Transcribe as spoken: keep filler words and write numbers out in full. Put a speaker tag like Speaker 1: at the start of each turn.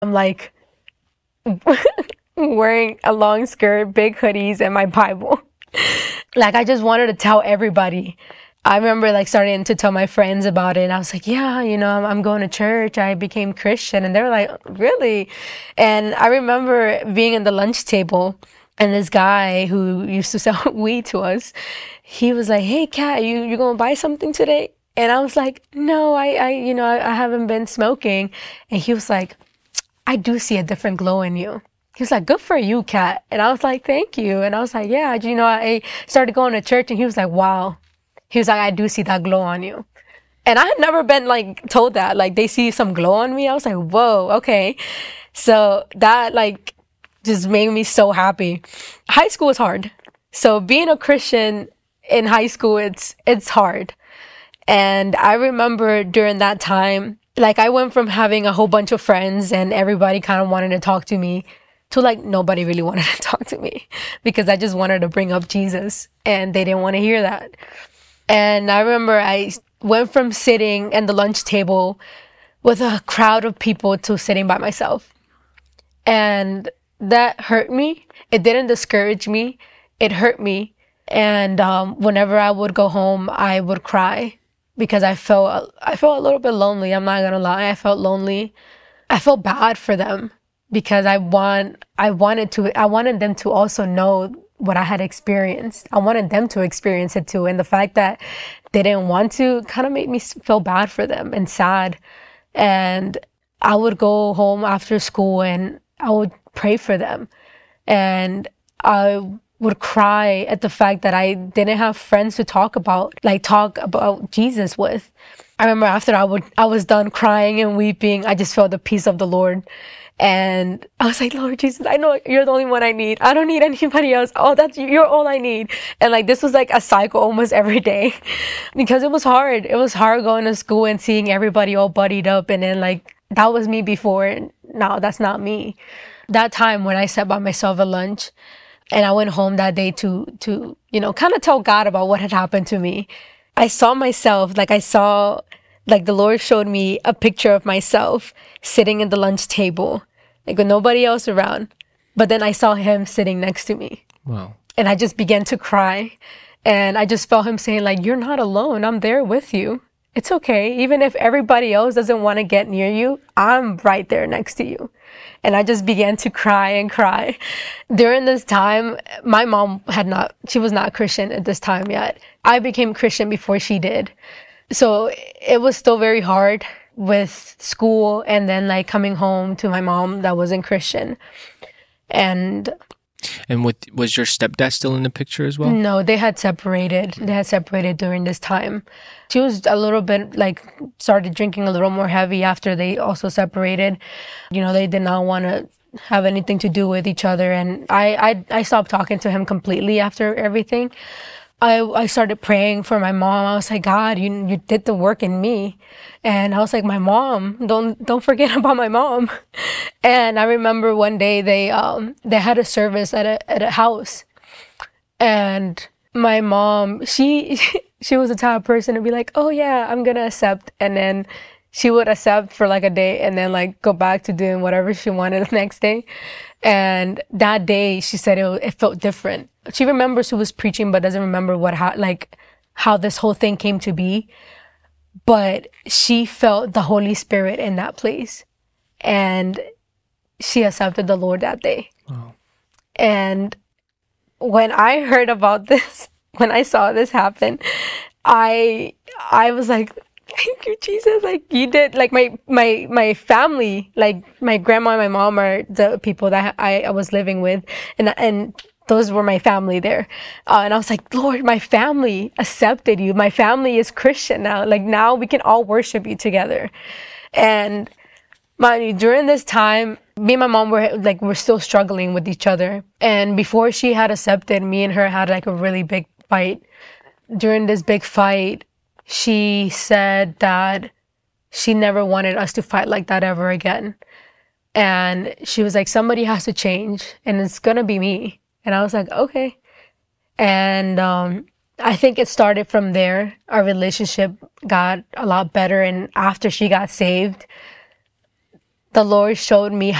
Speaker 1: I'm like wearing a long skirt, big hoodies, and my Bible. Like, I just wanted to tell everybody. I remember like starting to tell my friends about it. And I was like, yeah, you know, I'm, I'm going to church. I became Christian. And they were like, really? And I remember being at the lunch table, and this guy who used to sell weed to us, he was like, hey, Kat, you, you going to buy something today? And I was like, no, I, I, you know, I, I haven't been smoking. And he was like, I do see a different glow in you. He was like, good for you, Kat. And I was like, thank you. And I was like, yeah, you know, I started going to church. And he was like, wow. He was like, I do see that glow on you. And I had never been like told that, like they see some glow on me. I was like, whoa, okay. So that like just made me so happy. High school is hard. So being a Christian in high school, it's, it's hard. And I remember during that time, like I went from having a whole bunch of friends and everybody kind of wanted to talk to me to like nobody really wanted to talk to me because I just wanted to bring up Jesus and they didn't want to hear that. And I remember I went from sitting at the lunch table with a crowd of people to sitting by myself. And that hurt me. It didn't discourage me. It hurt me. And um, whenever I would go home, I would cry because I felt I felt a little bit lonely. I'm not going to lie. I felt lonely. I felt bad for them because I want I wanted to I wanted them to also know what I had experienced. I wanted them to experience it too. And the fact that they didn't want to kind of made me feel bad for them and sad. And I would go home after school and I would pray for them. And I would cry at the fact that I didn't have friends to talk about, like talk about Jesus with. I remember after I would, I was done crying and weeping, I just felt the peace of the Lord. And I was like, Lord Jesus, I know you're the only one I need. I don't need anybody else. Oh, that's, you're all I need. And like, this was like a cycle almost every day because it was hard. It was hard going to school and seeing everybody all buddied up. And then like, that was me before. And now that's not me. That time when I sat by myself at lunch and I went home that day to, to, you know, kind of tell God about what had happened to me. I saw myself, like I saw, like the Lord showed me a picture of myself sitting at the lunch table. Like with nobody else around. But then I saw him sitting next to me.
Speaker 2: Wow.
Speaker 1: And I just began to cry. And I just felt him saying like, you're not alone. I'm there with you. It's okay. Even if everybody else doesn't want to get near you, I'm right there next to you. And I just began to cry and cry. During this time, my mom had not, she was not Christian at this time yet. I became Christian before she did. So it was still very hard with school and then like coming home to my mom that wasn't Christian. And
Speaker 2: and what, was your stepdad still in the picture as well?
Speaker 1: No, they had separated. They had separated during this time. She was a little bit like started drinking a little more heavy after they also separated. You know, they did not want to have anything to do with each other. And I, I, I stopped talking to him completely after everything. I, I started praying for my mom. I was like, God, you, you did the work in me. And I was like, my mom, don't, don't forget about my mom. And I remember one day they, um, they had a service at a, at a house. And my mom, she, she was the type of person to be like, oh yeah, I'm going to accept. And then she would accept for like a day and then like go back to doing whatever she wanted the next day. And that day she said it, it felt different. She remembers who was preaching, but doesn't remember what, how, like how this whole thing came to be. But she felt the Holy Spirit in that place. And she accepted the Lord that day.
Speaker 2: Wow.
Speaker 1: And when I heard about this, when I saw this happen, I, I was like, thank you, Jesus. Like you did, like my, my, my family, like my grandma and my mom are the people that I, I was living with. And, and those were my family there. Uh, and I was like, Lord, my family accepted you. My family is Christian now. Like now we can all worship you together. And mind, during this time, me and my mom were like, we're still struggling with each other. And before she had accepted, me and her had like a really big fight. During this big fight, she said that she never wanted us to fight like that ever again. And she was like, somebody has to change and it's going to be me. And I was like, okay. And um, I think it started from there. Our relationship got a lot better. And after she got saved, the Lord showed me